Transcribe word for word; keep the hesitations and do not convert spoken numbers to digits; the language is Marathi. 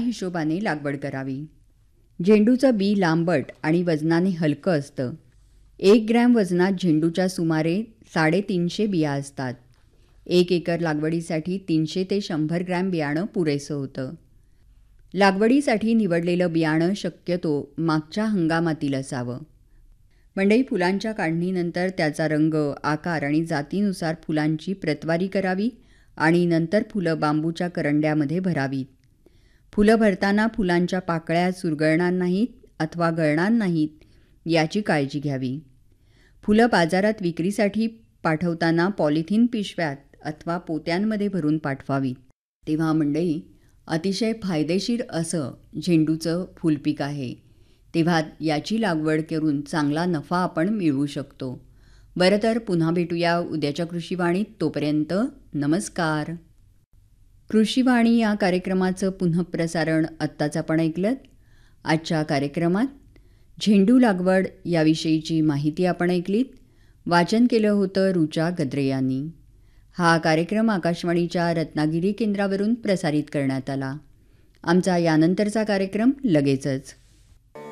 हिशोबाने लागवड करावी. झेंडूचं बी लांबट आणि वजनाने हलकं असतं. एक ग्रॅम वजनात झेंडूच्या सुमारे साडेतीनशे बिया असतात. एक एकर लागवडीसाठी तीनशे ते शंभर ग्रॅम बियाणं पुरेसं होतं. लागवडीसाठी निवडलेलं बियाणं शक्यतो मागच्या हंगामातील असावं. मंडई फुलांच्या काढणीनंतर त्याचा रंग, आकार आणि जातीनुसार फुलांची प्रतवारी करावी आणि नंतर फुलं बांबूच्या करंड्यामध्ये भरावीत. फुलं भरताना फुलांच्या पाकळ्या चुरगळणार नाहीत अथवा गळणार नाहीत याची काळजी घ्यावी. फुलं बाजारात विक्रीसाठी पाठवताना पॉलिथिन पिशव्यात अथवा पोत्यांमध्ये भरून पाठवावीत. तेव्हा मंडई अतिशय फायदेशीर असं झेंडूचं फुलपीक आहे. तेव्हा याची लागवड करून चांगला नफा आपण मिळवू शकतो. बरं तर पुन्हा भेटूया उद्याच्या कृषीवाणीत. तोपर्यंत नमस्कार. कृषीवाणी या कार्यक्रमाचं पुनःप्रसारण आत्ताच आपण ऐकलं. आजच्या कार्यक्रमात झेंडू लागवड याविषयीची माहिती आपण ऐकलीत. वाचन केलं होतं रुचा गद्रे यांनी. हा कार्यक्रम आकाशवाणीच्या रत्नागिरी केंद्रावरून प्रसारित करण्यात आला. आमचा यानंतरचा कार्यक्रम लगेचच.